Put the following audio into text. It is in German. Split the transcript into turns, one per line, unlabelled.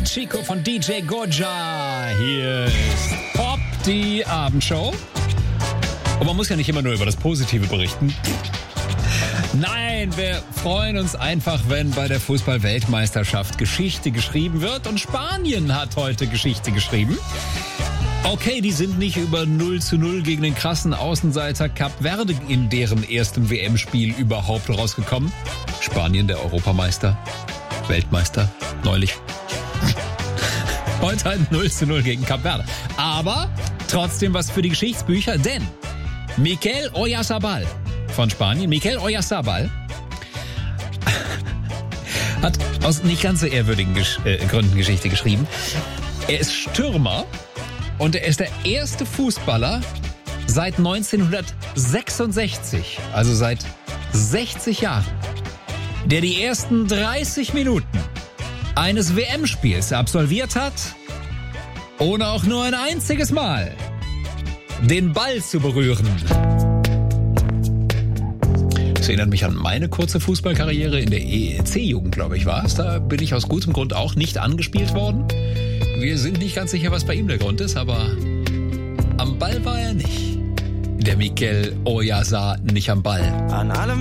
Chico von DJ Goja. Hier ist Pop, die Abendshow. Und man muss ja nicht immer nur über das Positive berichten. Nein, wir freuen uns einfach, wenn bei der Fußball-Weltmeisterschaft Geschichte geschrieben wird. Und Spanien hat heute Geschichte geschrieben. Okay, die sind nicht über 0:0 gegen den krassen Außenseiter Kap Verde in deren erstem WM-Spiel überhaupt rausgekommen. Spanien, der Europameister, Weltmeister, neulich. Heute halt 0:0 gegen Kap Verde. Aber trotzdem was für die Geschichtsbücher, denn Mikel Oyarzabal von Spanien, Mikel Oyarzabal, hat aus nicht ganz so ehrwürdigen Gründen Geschichte geschrieben. Er ist Stürmer und er ist der erste Fußballer seit 1966, also seit 60 Jahren, der die ersten 30 Minuten eines WM-Spiels absolviert hat, ohne auch nur ein einziges Mal den Ball zu berühren. Das erinnert mich an meine kurze Fußballkarriere in der EEC-Jugend, glaube ich, war es. Da bin ich aus gutem Grund auch nicht angespielt worden. Wir sind nicht ganz sicher, was bei ihm der Grund ist, aber am Ball war er nicht. Der Mikel Oyarzabal nicht am Ball.